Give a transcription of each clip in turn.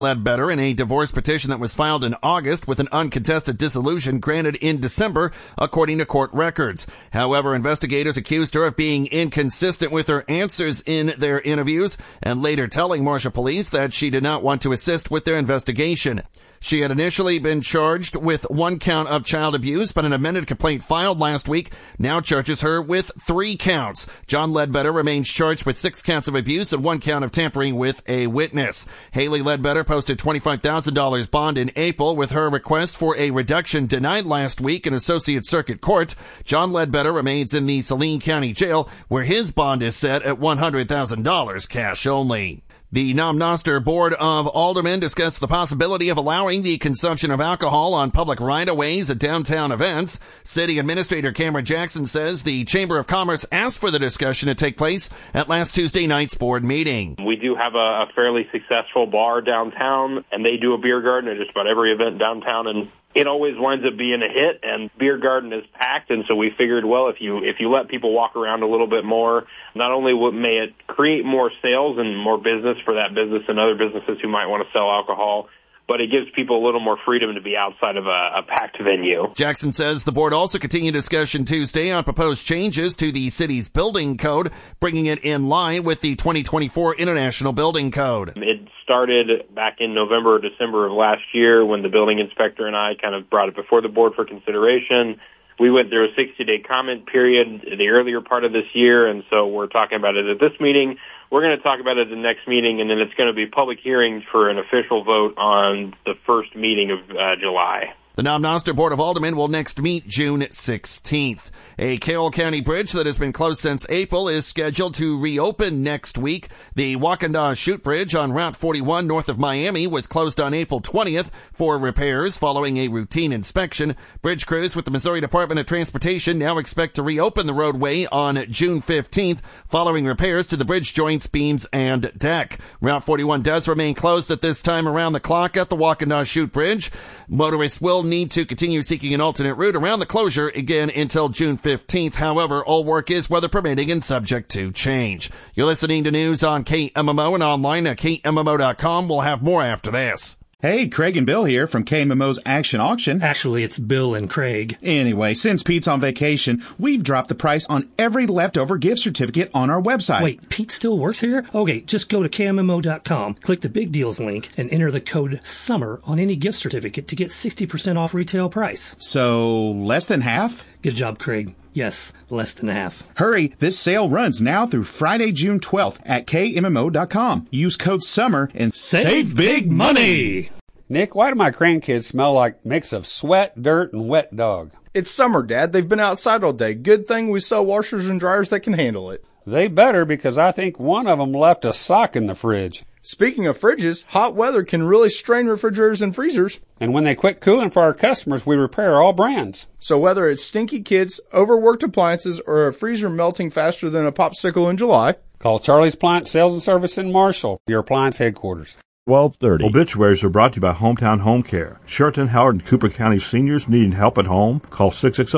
Ledbetter in a divorce petition that was filed in August with an uncontested dissolution granted in December, according to court records. However, investigators accused her of being inconsistent with her answers in their interviews and later telling Marshall police that she did not want to assist with their investigation. She had initially been charged with 1 count of child abuse, but an amended complaint filed last week now charges her with 3 counts. John Ledbetter remains charged with 6 counts of abuse and 1 count of tampering with a witness. Haley Ledbetter posted $25,000 bond in April with her request for a reduction denied last week in Associate Circuit Court. John Ledbetter remains in the Saline County Jail, where his bond is set at $100,000 cash only. The Nomnoster Board of Aldermen discussed the possibility of allowing the consumption of alcohol on public right-of-ways at downtown events. City Administrator Cameron Jackson says the Chamber of Commerce asked for the discussion to take place at last Tuesday night's board meeting. We do have a fairly successful bar downtown, and they do a beer garden at just about every event downtown, and it always winds up being a hit, and beer garden is packed, and so we figured, well, if you let people walk around a little bit more, not only may it create more sales and more business for that business and other businesses who might want to sell alcohol, but it gives people a little more freedom to be outside of a packed venue. Jackson says the board also continued discussion Tuesday on proposed changes to the city's building code, bringing it in line with the 2024 International Building Code. It started back in November or December of last year when the building inspector and I kind of brought it before the board for consideration. We went through a 60-day comment period the earlier part of this year, and so we're talking about it at this meeting. We're going to talk about it at the next meeting, and then it's going to be public hearings for an official vote on the first meeting of July. The Nomnoster Board of Aldermen will next meet June 16th. A Carroll County bridge that has been closed since April is scheduled to reopen next week. The Wakanda Chute Bridge on Route 41 north of Miami was closed on April 20th for repairs following a routine inspection. Bridge crews with the Missouri Department of Transportation now expect to reopen the roadway on June 15th following repairs to the bridge joints, beams, and deck. Route 41 does remain closed at this time around the clock at the Wakanda Chute Bridge. Motorists will need to continue seeking an alternate route around the closure again until June 15th. However, all work is weather permitting and subject to change. You're listening to news on KMMO and online at KMMO.com. We'll have more after this. Hey, Craig and Bill here from KMMO's Action Auction. Actually, it's Bill and Craig. Anyway, since Pete's on vacation, we've dropped the price on every leftover gift certificate on our website. Wait, Pete still works here? Okay, just go to KMMO.com, click the Big Deals link, and enter the code SUMMER on any gift certificate to get 60% off retail price. So, less than half? Good job, Craig. Yes, less than half. Hurry, this sale runs now through Friday, June 12th at KMMO.com. Use code SUMMER and save big money! Nick, why do my grandkids smell like a mix of sweat, dirt, and wet dog? It's summer, Dad. They've been outside all day. Good thing we sell washers and dryers that can handle it. They better, because I think one of them left a sock in the fridge. Speaking of fridges, hot weather can really strain refrigerators and freezers. And when they quit cooling for our customers, we repair all brands. So whether it's stinky kids, overworked appliances, or a freezer melting faster than a popsicle in July, call Charlie's Appliance Sales and Service in Marshall, your appliance headquarters. 1230. Obituaries are brought to you by Hometown Home Care. Sheraton, Howard, and Cooper County seniors needing help at home? Call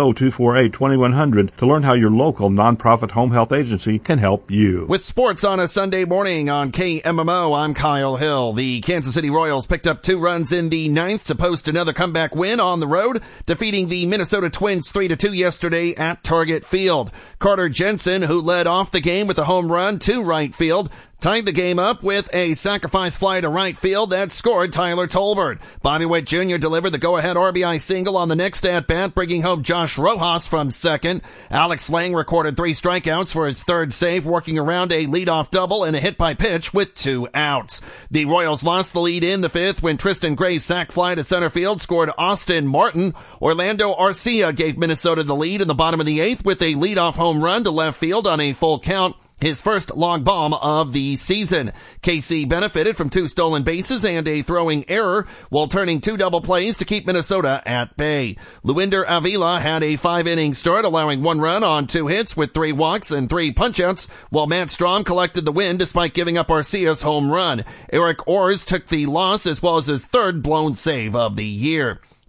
660-248-2100 to learn how your local nonprofit home health agency can help you. With sports on a Sunday morning on KMMO, I'm Kyle Hill. The Kansas City Royals picked up 2 runs in the 9th to post another comeback win on the road, defeating the Minnesota Twins 3-2 yesterday at Target Field. Carter Jensen, who led off the game with a home run to right field, tied the game up with a sacrifice fly to right field that scored Tyler Tolbert. Bobby Witt Jr. delivered the go-ahead RBI single on the next at-bat, bringing home Josh Rojas from second. Alex Lang recorded 3 strikeouts for his 3rd save, working around a leadoff double and a hit by pitch with 2 outs. The Royals lost the lead in the 5th when Tristan Gray's sac fly to center field scored Austin Martin. Orlando Arcia gave Minnesota the lead in the bottom of the 8th with a leadoff home run to left field on a full count, his first long bomb of the season. KC benefited from 2 stolen bases and a throwing error while turning 2 double plays to keep Minnesota at bay. Luinder Avila had a 5-inning start, allowing 1 run on 2 hits with 3 walks and 3 punchouts, while Matt Strahm collected the win despite giving up Arcia's home run. Eric Orrs took the loss as well as his 3rd blown save of the year.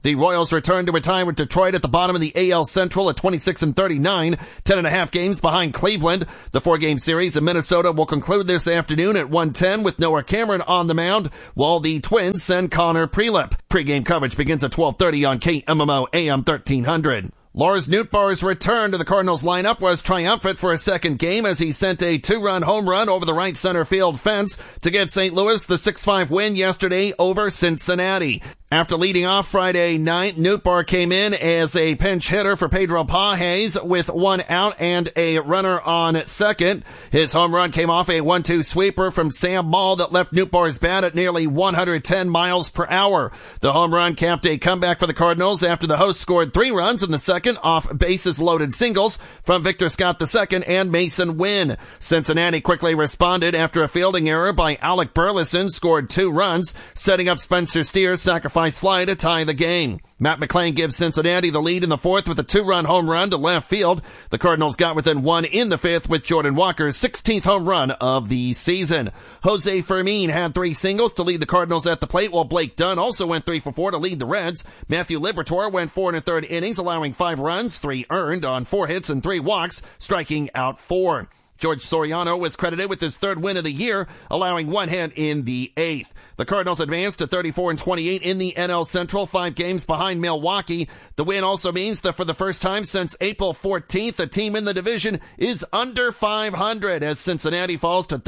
The Royals return to a tie with Detroit at the bottom of the AL Central at 26-39, 10.5 games behind Cleveland. The 4-game series in Minnesota will conclude this afternoon at 1:10 with Noah Cameron on the mound, while the Twins send Connor Prelip. Pre-game coverage begins at 12:30 on KMMO AM 1300. Lars Nootbaar's return to the Cardinals lineup was triumphant for a second game as he sent a 2-run home run over the right center field fence to give St. Louis the 6-5 win yesterday over Cincinnati. After leading off Friday night, Nootbaar came in as a pinch hitter for Pedro Pages with 1 out and a runner on second. His home run came off a 1-2 sweeper from Sam Maul that left Nootbaar's bat at nearly 110 miles per hour. The home run capped a comeback for the Cardinals after the hosts scored 3 runs in the second off bases loaded singles from Victor Scott II and Mason Wynn. Cincinnati quickly responded after a fielding error by Alec Burleson scored 2 runs, setting up Spencer Steer's sacrifice fly to tie the game. Matt McClain gives Cincinnati the lead in the 4th with a 2-run home run to left field. The Cardinals got within 1 in the 5th with Jordan Walker's 16th home run of the season. Jose Fermin had 3 singles to lead the Cardinals at the plate, while Blake Dunn also went 3 for 4 to lead the Reds. Matthew Liberatore went 4 1/3 innings, allowing 5 runs, 3 earned on 4 hits and 3 walks, striking out 4. George Soriano was credited with his 3rd win of the year, allowing 1 hit in the 8th. The Cardinals advanced to 34-28 in the NL Central, 5 games behind Milwaukee. The win also means that for the first time since April 14th, a team in the division is under 500 as Cincinnati falls to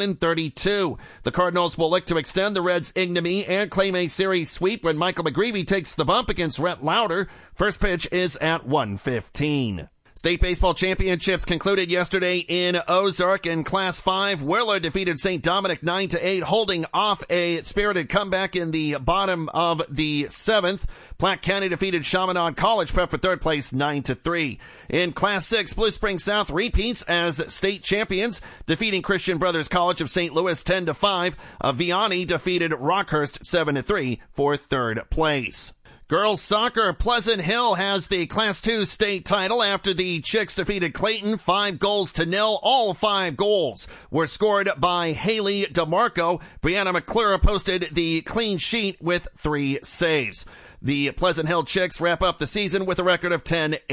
31-32. The Cardinals will look to extend the Reds' ignominy and claim a series sweep when Michael McGreevy takes the bump against Rhett Lauder. First pitch is at 1:15. State baseball championships concluded yesterday in Ozark. In Class 5, Willard defeated St. Dominic 9-8, holding off a spirited comeback in the bottom of the 7th. Platte County defeated Chaminade College Prep for 3rd place 9-3. In Class 6, Blue Springs South repeats as state champions, defeating Christian Brothers College of St. Louis 10-5. Vianney defeated Rockhurst 7-3 for 3rd place. Girls soccer, Pleasant Hill has the Class 2 state title after the Chicks defeated Clayton 5-0. All 5 goals were scored by Haley DeMarco. Brianna McClure posted the clean sheet with 3 saves. The Pleasant Hill Chicks wrap up the season with a record of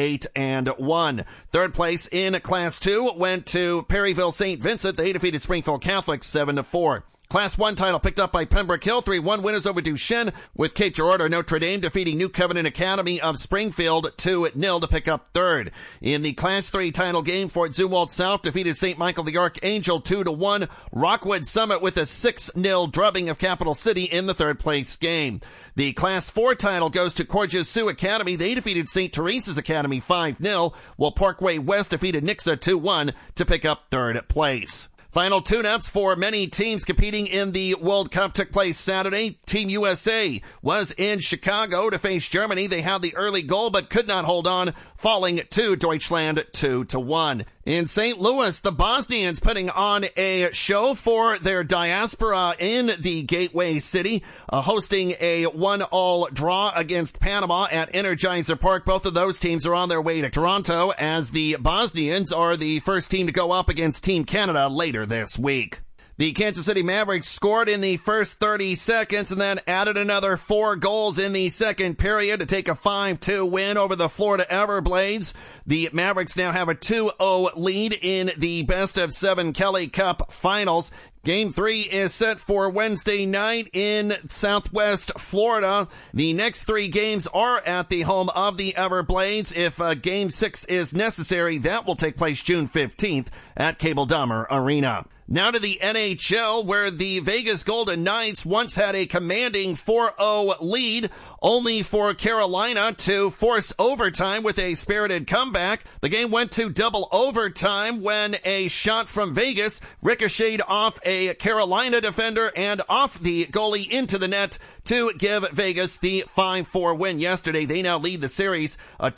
10-8-1. 3rd place in Class 2 went to Perryville St. Vincent. They defeated Springfield Catholic 7-4. Class 1 title picked up by Pembroke Hill, 3-1 winners over Duchesne, with Kate Gerardo Notre Dame defeating New Covenant Academy of Springfield 2-0 to pick up 3rd. In the Class 3 title game, Fort Zumwalt South defeated St. Michael the Archangel 2-1. Rockwood Summit with a 6-0 drubbing of Capital City in the 3rd place game. The Class 4 title goes to Corjus Sioux Academy. They defeated St. Teresa's Academy 5-0, while Parkway West defeated Nixa 2-1 to pick up 3rd place. Final tune-ups for many teams competing in the World Cup took place Saturday. Team USA was in Chicago to face Germany. They had the early goal but could not hold on, falling to Deutschland 2-1. In St. Louis, the Bosnians putting on a show for their diaspora in the Gateway City, hosting a 1-1 draw against Panama at Energizer Park. Both of those teams are on their way to Toronto as the Bosnians are the first team to go up against Team Canada later this week. The Kansas City Mavericks scored in the first 30 seconds and then added another 4 goals in the second period to take a 5-2 win over the Florida Everblades. The Mavericks now have a 2-0 lead in the best of 7 Kelly Cup finals. Game 3 is set for Wednesday night in Southwest Florida. The next 3 games are at the home of the Everblades. If Game 6 is necessary, that will take place June 15th at Cable Dahmer Arena. Now to the NHL, where the Vegas Golden Knights once had a commanding 4-0 lead, only for Carolina to force overtime with a spirited comeback. The game went to double overtime when a shot from Vegas ricocheted off a Carolina defender and off the goalie into the net to give Vegas the 5-4 win yesterday. They now lead the series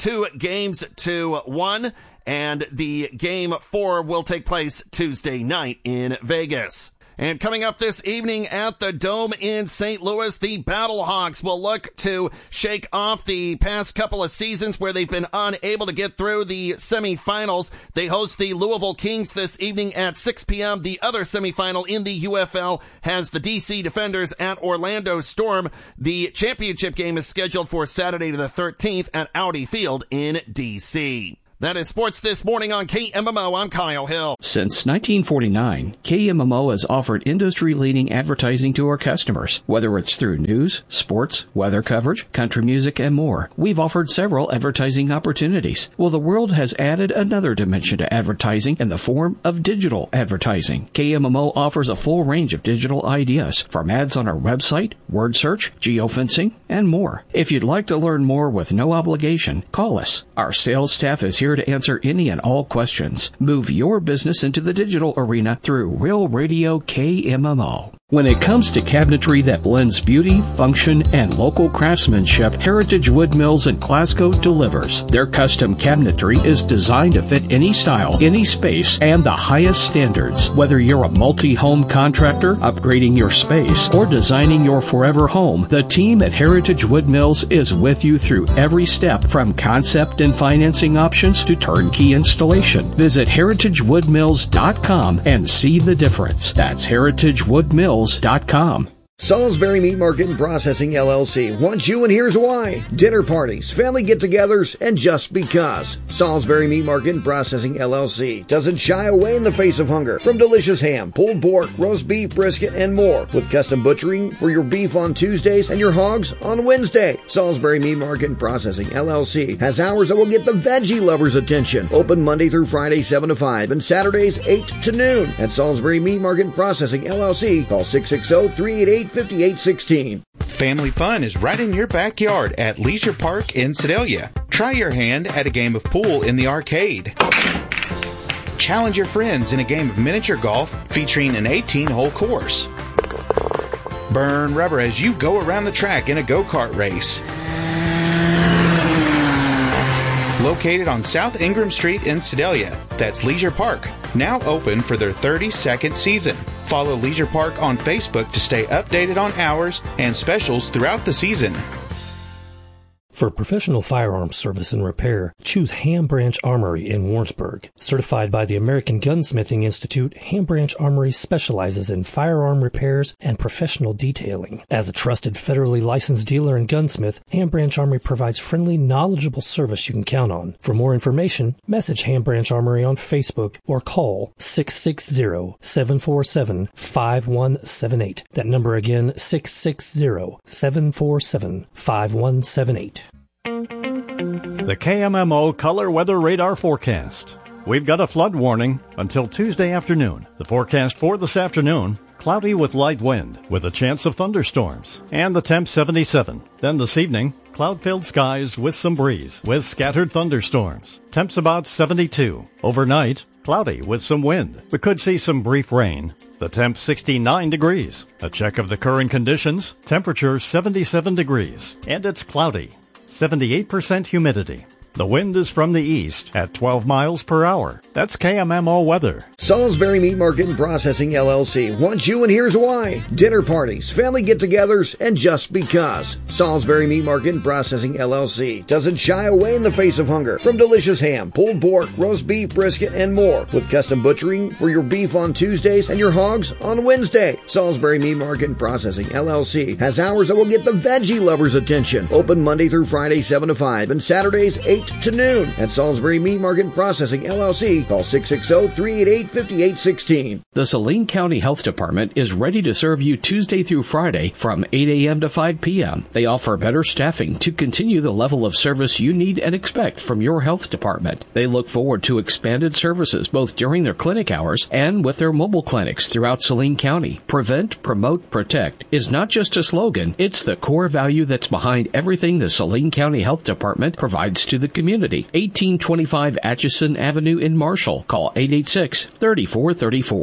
2-1. And the Game 4 will take place Tuesday night in Vegas. And coming up this evening at the Dome in St. Louis, the Battlehawks will look to shake off the past couple of seasons where they've been unable to get through the semifinals. They host the Louisville Kings this evening at 6 p.m. The other semifinal in the UFL has the DC Defenders at Orlando Storm. The championship game is scheduled for Saturday the 13th at Audi Field in DC. That is sports this morning on KMMO. I'm Kyle Hill. Since 1949, KMMO has offered industry-leading advertising to our customers. Whether it's through news, sports, weather coverage, country music, and more, we've offered several advertising opportunities. Well, the world has added another dimension to advertising in the form of digital advertising. KMMO offers a full range of digital ideas, from ads on our website, word search, geofencing, and more. If you'd like to learn more with no obligation, call us. Our sales staff is here to answer any and all questions. Move your business into the digital arena through Real Radio KMMO. When it comes to cabinetry that blends beauty, function, and local craftsmanship, Heritage Wood Mills in Glasgow delivers. Their custom cabinetry is designed to fit any style, any space, and the highest standards. Whether you're a multi-home contractor, upgrading your space, or designing your forever home, the team at Heritage Wood Mills is with you through every step, from concept and financing options to turnkey installation. Visit heritagewoodmills.com and see the difference. That's heritagewoodmills.com. Salisbury Meat Market and Processing LLC wants you, and here's why. Dinner parties, family get-togethers, and just because. Salisbury Meat Market and Processing LLC doesn't shy away in the face of hunger. From delicious ham, pulled pork, roast beef, brisket, and more. With custom butchering for your beef on Tuesdays and your hogs on Wednesday. Salisbury Meat Market and Processing LLC has hours that will get the veggie lovers' attention. Open Monday through Friday 7 to 5 and Saturdays 8 to noon. At Salisbury Meat Market and Processing LLC, call 660-388-5816. Family fun is right in your backyard at Leisure Park in Sedalia. Try your hand at a game of pool in the arcade. Challenge your friends in a game of miniature golf featuring an 18-hole course. Burn rubber as you go around the track in a go-kart race. Located on South Ingram Street in Sedalia, that's Leisure Park, now open for their 32nd season. Follow Leisure Park on Facebook to stay updated on hours and specials throughout the season. For professional firearms service and repair, choose Ham Branch Armory in Warrensburg. Certified by the American Gunsmithing Institute, Ham Branch Armory specializes in firearm repairs and professional detailing. As a trusted federally licensed dealer and gunsmith, Ham Branch Armory provides friendly, knowledgeable service you can count on. For more information, message Ham Branch Armory on Facebook or call 660-747-5178. That number again, 660-747-5178. The KMMO Color Weather Radar Forecast. We've got a flood warning until Tuesday afternoon. The forecast for this afternoon, cloudy with light wind, with a chance of thunderstorms, and the temp 77. Then this evening, cloud-filled skies with some breeze, with scattered thunderstorms. Temps about 72. Overnight, cloudy with some wind. We could see some brief rain. The temp 69 degrees. A check of the current conditions, temperature 77 degrees, and it's cloudy. 78% humidity. The wind is from the east at 12 miles per hour. That's KMMO weather. Salisbury Meat Market and Processing LLC wants you, and here's why. Dinner parties, family get-togethers, and just because. Salisbury Meat Market and Processing LLC doesn't shy away in the face of hunger. From delicious ham, pulled pork, roast beef, brisket, and more. With custom butchering for your beef on Tuesdays and your hogs on Wednesday. Salisbury Meat Market and Processing LLC has hours that will get the veggie lovers' attention. Open Monday through Friday 7 to 5 and Saturdays 8 to noon. At Salisbury Meat Market and Processing LLC, call 660-388-5816. The Saline County Health Department is ready to serve you Tuesday through Friday from 8 a.m. to 5 p.m. They offer better staffing to continue the level of service you need and expect from your health department. They look forward to expanded services both during their clinic hours and with their mobile clinics throughout Saline County. Prevent, promote, protect is not just a slogan, it's the core value that's behind everything the Saline County Health Department provides to the community. 1825 Atchison Avenue in Marshall. Call 886-3434.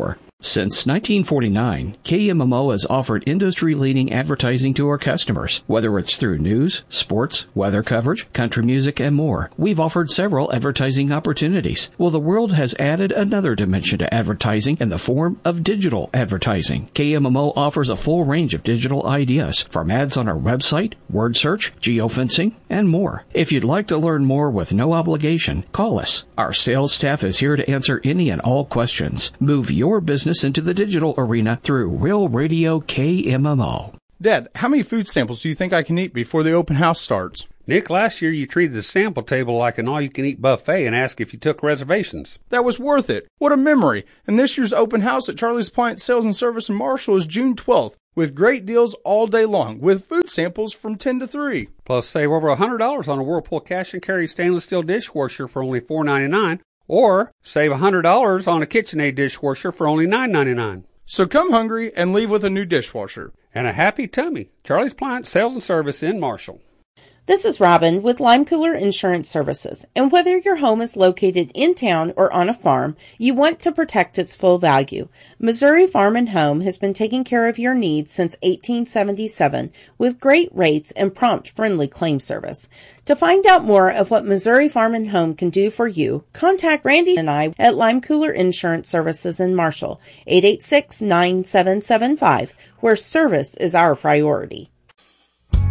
Since 1949, KMMO has offered industry-leading advertising to our customers. Whether it's through news, sports, weather coverage, country music, and more, we've offered several advertising opportunities. Well, the world has added another dimension to advertising in the form of digital advertising. KMMO offers a full range of digital ideas, from ads on our website, word search, geofencing, and more. If you'd like to learn more with no obligation, call us. Our sales staff is here to answer any and all questions. Move your business into the digital arena through Real Radio KMMO. Dad, how many food samples do you think I can eat before the open house starts? Nick, last year you treated the sample table like an all-you-can-eat buffet and asked if you took reservations. That was worth it. What a memory. And this year's open house at Charlie's Appliance Sales and Service in Marshall is June 12th, with great deals all day long, with food samples from 10 to 3. Plus, save over $100 on a Whirlpool cash and carry stainless steel dishwasher for only $4.99. Or save $100 on a KitchenAid dishwasher for only $9.99. So come hungry and leave with a new dishwasher. And a happy tummy. Charlie's Appliance Sales and Service in Marshall. This is Robin with Lime Cooler Insurance Services, and whether your home is located in town or on a farm, you want to protect its full value. Missouri Farm and Home has been taking care of your needs since 1877 with great rates and prompt, friendly claim service. To find out more of what Missouri Farm and Home can do for you, contact Randy and I at Lime Cooler Insurance Services in Marshall, 886-9775, where service is our priority.